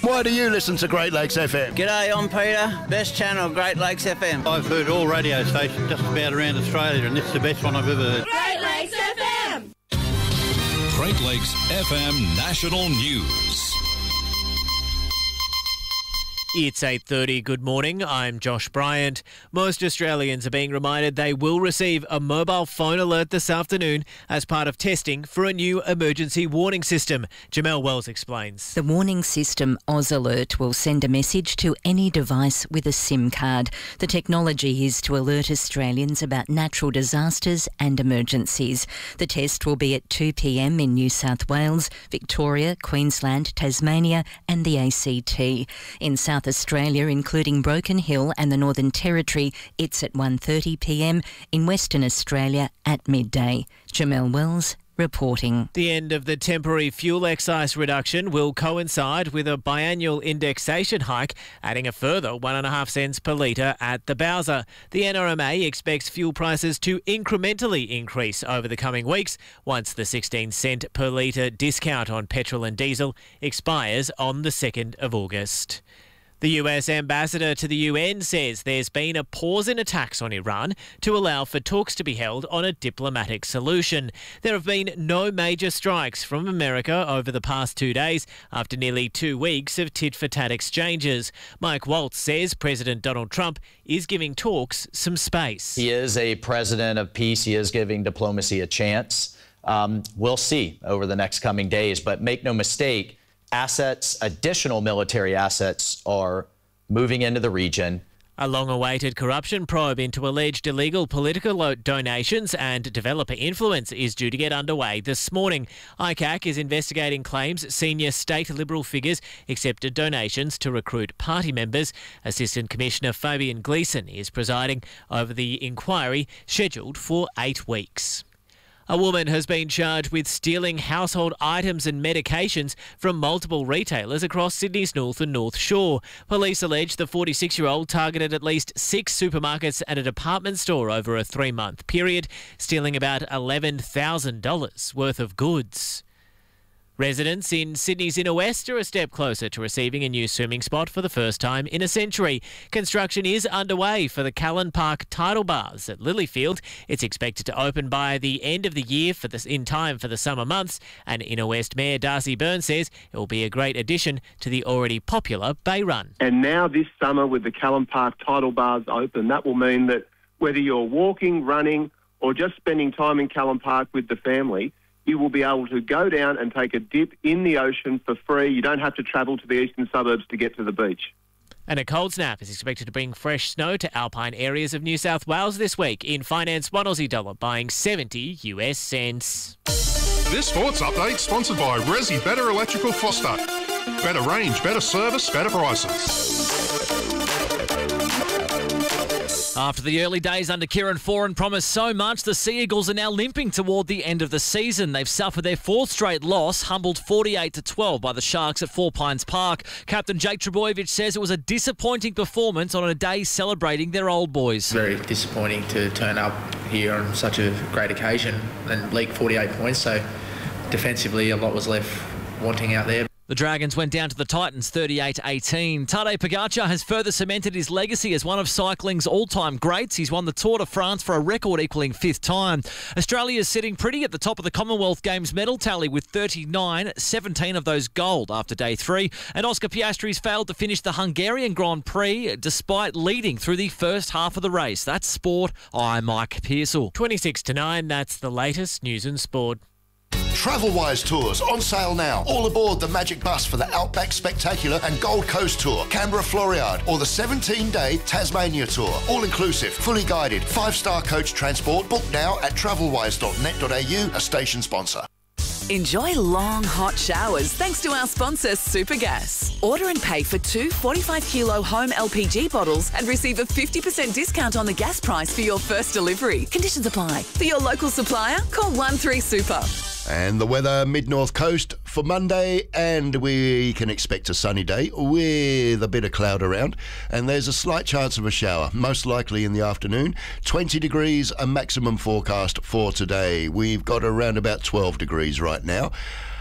Why do you listen to Great Lakes FM? G'day, I'm Peter. Best channel, Great Lakes FM. I've heard all radio stations just about around Australia, and this is the best one I've ever heard. Great Lakes FM! Great Lakes FM National News. It's 8:30. Good morning. I'm Josh Bryant. Most Australians are being reminded they will receive a mobile phone alert this afternoon as part of testing for a new emergency warning system. Jamelle Wells explains. The warning system, Oz Alert, will send a message to any device with a SIM card. The technology is to alert Australians about natural disasters and emergencies. The test will be at 2 p.m. in New South Wales, Victoria, Queensland, Tasmania and the ACT. In South Australia, including Broken Hill and the Northern Territory, it's at 1:30 p.m. In Western Australia at midday. Jamelle Wells reporting. The end of the temporary fuel excise reduction will coincide with a biannual indexation hike, adding a further 1.5 cents per litre at the Bowser. The NRMA expects fuel prices to incrementally increase over the coming weeks once the 16 cent per litre discount on petrol and diesel expires on the 2nd of August. The US ambassador to the UN says there's been a pause in attacks on Iran to allow for talks to be held on a diplomatic solution. There have been no major strikes from America over the past 2 days after nearly 2 weeks of tit-for-tat exchanges. Mike Waltz says President Donald Trump is giving talks some space. He is a president of peace. He is giving diplomacy a chance. We'll see over the next coming days, but make no mistake, additional military assets are moving into the region. A long-awaited corruption probe into alleged illegal political donations and developer influence is due to get underway this morning. ICAC is investigating claims senior state Liberal figures accepted donations to recruit party members. Assistant Commissioner Fabian Gleeson is presiding over the inquiry, scheduled for 8 weeks. A woman has been charged with stealing household items and medications from multiple retailers across Sydney's North and North Shore. Police allege the 46-year-old targeted at least 6 supermarkets and a department store over a 3-month period, stealing about $11,000 worth of goods. Residents in Sydney's Inner West are a step closer to receiving a new swimming spot for the first time in a century. Construction is underway for the Callan Park Tidal Baths at Lilyfield. It's expected to open by the end of the year in time for the summer months, and Inner West Mayor Darcy Byrne says it will be a great addition to the already popular Bay Run. And now this summer with the Callan Park Tidal Baths open, that will mean that whether you're walking, running or just spending time in Callan Park with the family, you will be able to go down and take a dip in the ocean for free. You don't have to travel to the eastern suburbs to get to the beach. And a cold snap is expected to bring fresh snow to alpine areas of New South Wales this week. In finance, $1 Aussie buying 70 US cents. This sports update sponsored by Resi Better Electrical Foster. Better range, better service, better prices. After the early days under Kieran Foran promised so much, the Sea Eagles are now limping toward the end of the season. They've suffered their 4th straight loss, humbled 48-12 by the Sharks at Four Pines Park. Captain Jake Trbojevic says it was a disappointing performance on a day celebrating their old boys. Very disappointing to turn up here on such a great occasion and leak 48 points, so defensively a lot was left wanting out there. The Dragons went down to the Titans 38-18. Tadej Pogacar has further cemented his legacy as one of cycling's all-time greats. He's won the Tour de France for a record-equalling 5th time. Australia is sitting pretty at the top of the Commonwealth Games medal tally with 39, 17 of those gold after day 3. And Oscar Piastri's failed to finish the Hungarian Grand Prix despite leading through the first half of the race. That's sport. I'm Mike Pearsall. 26-9, that's the latest news and sport. Travelwise Tours on sale now. All aboard the Magic Bus for the Outback Spectacular and Gold Coast Tour, Canberra Floriade, or the 17-day Tasmania Tour. All inclusive, fully guided, 5-star coach transport. Book now at travelwise.net.au, a station sponsor. Enjoy long, hot showers thanks to our sponsor, Supergas. Order and pay for 2 45-kilo home LPG bottles and receive a 50% discount on the gas price for your first delivery. Conditions apply. For your local supplier, call 13Super. And the weather, mid-north coast for Monday, and we can expect a sunny day with a bit of cloud around, and there's a slight chance of a shower, most likely in the afternoon. 20 degrees, a maximum forecast for today. We've got around about 12 degrees right now.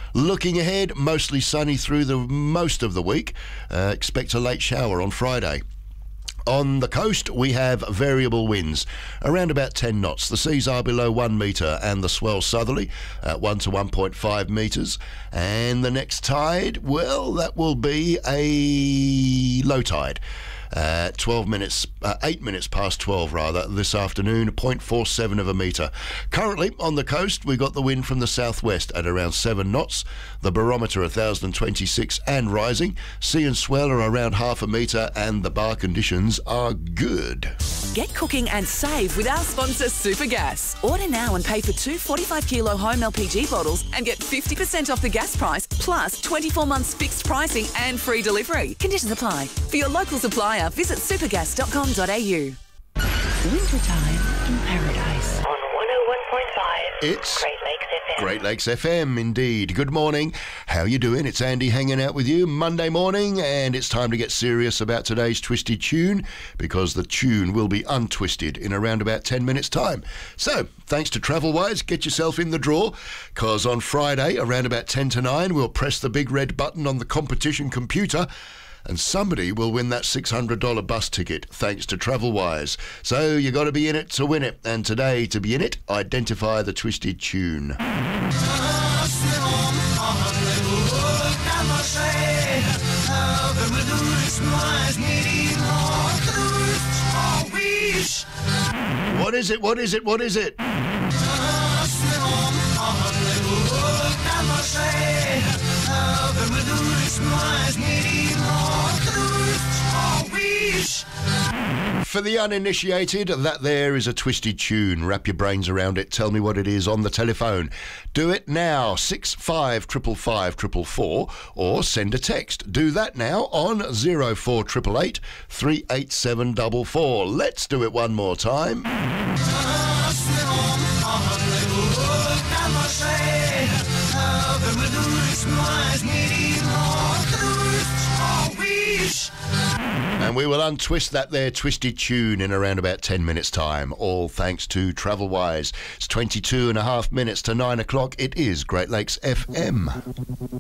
Looking ahead, mostly sunny through the most of the week. Expect a late shower on Friday. On the coast, we have variable winds, around about 10 knots. The seas are below 1 metre and the swell southerly at 1 to 1.5 metres. And the next tide, well, that will be a low tide. 8 minutes past 12 rather, this afternoon, 0.47 of a metre. Currently on the coast, we've got the wind from the southwest at around 7 knots. The barometer 1,026 and rising. Sea and swell are around half a metre and the bar conditions are good. Get cooking and save with our sponsor Supergas. Order now and pay for 2 45-kilo home LPG bottles and get 50% off the gas price, plus 24 months fixed pricing and free delivery. Conditions apply. For your local supplier, visit supergas.com.au. Wintertime in paradise. On 101.5. It's Great Lakes FM. Great Lakes FM, indeed. Good morning. How you doing? It's Andy hanging out with you Monday morning, and it's time to get serious about today's twisted tune, because the tune will be untwisted in around about 10 minutes' time. So, thanks to TravelWise, get yourself in the draw, because on Friday, around about 10 to 9, we'll press the big red button on the competition computer, and somebody will win that $600 bus ticket thanks to TravelWise. So you got to be in it to win it. And today, to be in it, identify the twisted tune. What is it? What is it? What is it? For the uninitiated, that there is a twisted tune. Wrap your brains around it. Tell me what it is on the telephone. Do it now, 655554, or send a text. Do that now on 04888 38744. Let's do it one more time. And we will untwist that there twisted tune in around about 10 minutes' time, all thanks to TravelWise. It's 22 and a half minutes to 9 o'clock. It is Great Lakes FM.